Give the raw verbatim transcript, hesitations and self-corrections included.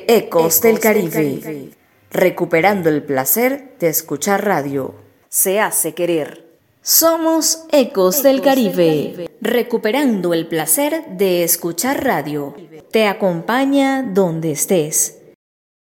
Ecos del Caribe, recuperando el placer de escuchar radio. Se hace querer. Somos Ecos del Caribe, recuperando el placer de escuchar radio. Te acompaña donde estés.